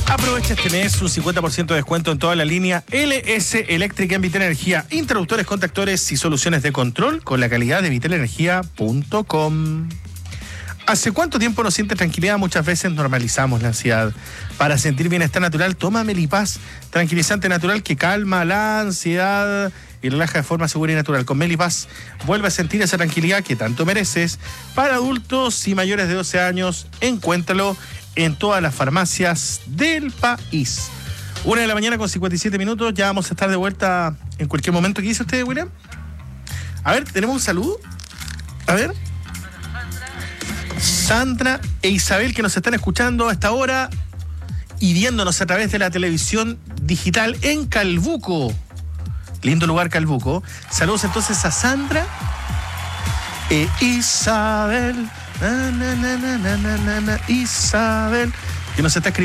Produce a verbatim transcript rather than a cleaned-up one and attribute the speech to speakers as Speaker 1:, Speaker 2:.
Speaker 1: Aprovecha este mes un cincuenta por ciento de descuento en toda la línea L S Eléctrica en Vitel Energía. Interruptores, contactores y soluciones de control con la calidad de vitel energía punto com. ¿Hace cuánto tiempo no sientes tranquilidad? Muchas veces normalizamos la ansiedad. Para sentir bienestar natural, toma Melipaz, tranquilizante natural que calma la ansiedad y relaja de forma segura y natural. Con Melipaz vuelve a sentir esa tranquilidad que tanto mereces. Para adultos y mayores de doce años, encuéntralo en todas las farmacias del país. Una de la mañana con cincuenta y siete minutos, ya vamos a estar de vuelta en cualquier momento. ¿Qué dice usted, William? A ver, ¿tenemos un saludo? A ver. Sandra e Isabel, que nos están escuchando a esta hora y viéndonos a través de la televisión digital en Calbuco. Lindo lugar, Calbuco. Saludos entonces a Sandra e Isabel. Na, na, na, na, na, na, na, Isabel, que nos está escribiendo.